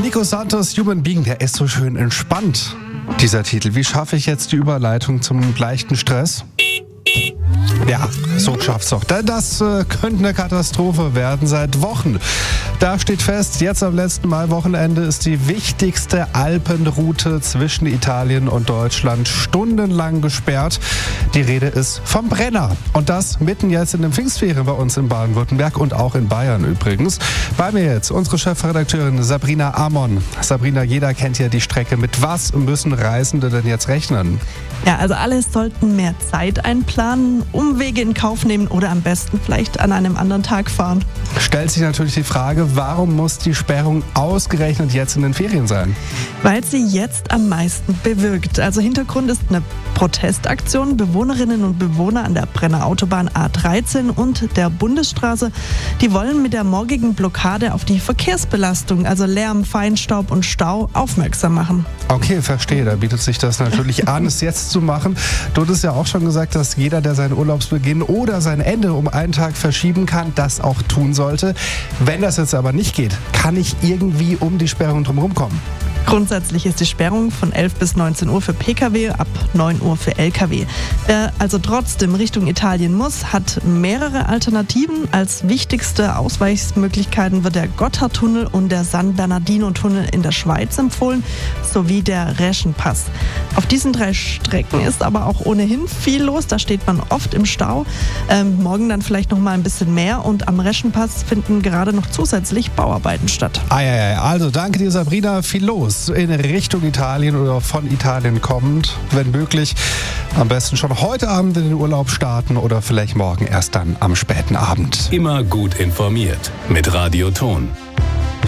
Nico Santos, Human Being, der ist so schön entspannt, dieser Titel. Wie schaffe ich jetzt die Überleitung zum leichten Stress? Ja, so schafft's doch. Denn das könnte eine Katastrophe werden seit Wochen. Da steht fest, jetzt am letzten Mai-Wochenende ist die wichtigste Alpenroute zwischen Italien und Deutschland stundenlang gesperrt. Die Rede ist vom Brenner. Und das mitten jetzt in den Pfingstferien bei uns in Baden-Württemberg und auch in Bayern übrigens. Bei mir jetzt unsere Chefredakteurin Sabrina Amon. Sabrina, jeder kennt ja die Strecke. Mit was müssen Reisende denn jetzt rechnen? Ja, also alle sollten mehr Zeit einplanen, Umwege in Kauf nehmen oder am besten vielleicht an einem anderen Tag fahren. Stellt sich natürlich die Frage, warum muss die Sperrung ausgerechnet jetzt in den Ferien sein? Weil sie jetzt am meisten bewirkt. Also Hintergrund ist eine Protestaktion. Bewohnerinnen und Bewohner an der Brenner Autobahn A13 und der Bundesstraße, die wollen mit der morgigen Blockade auf die Verkehrsbelastung, also Lärm, Feinstaub und Stau, aufmerksam machen. Okay, verstehe. Da bietet sich das natürlich an, es jetzt zu machen. Du hattest ja auch schon gesagt, dass jeder, der seinen Urlaubsbeginn oder sein Ende um einen Tag verschieben kann, das auch tun sollte. Wenn das jetzt aber nicht geht, kann ich irgendwie um die Sperrung drumherum kommen? Grundsätzlich ist die Sperrung von 11 bis 19 Uhr für Pkw, ab 9 Uhr für Lkw. Wer also trotzdem Richtung Italien muss, hat mehrere Alternativen. Als wichtigste Ausweichmöglichkeiten wird der Gotthardtunnel und der San Bernardino-Tunnel in der Schweiz empfohlen, sowie der Reschenpass. Auf diesen 3 Strecken ist aber auch ohnehin viel los, da steht man oft im Stau. Morgen dann vielleicht noch mal ein bisschen mehr und am Reschenpass finden gerade noch zusätzlich Bauarbeiten statt. Also danke dir, Sabrina, viel los in Richtung Italien oder von Italien kommend, wenn möglich. Am besten schon heute Abend in den Urlaub starten oder vielleicht morgen erst dann am späten Abend. Immer gut informiert mit Radio Ton.